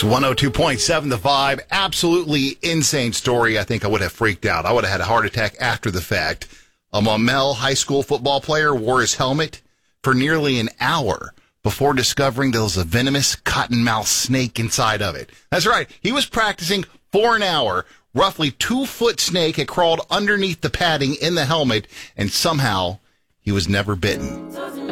It's 102.7 The Vibe. Absolutely insane story. I think I would have freaked out. I would have had a heart attack after the fact. A Maumelle high school football player wore his helmet for nearly an hour before discovering there was a venomous cottonmouth snake inside of it. That's right. He was practicing for an hour. Roughly 2-foot snake had crawled underneath the padding in the helmet, and somehow he was never bitten.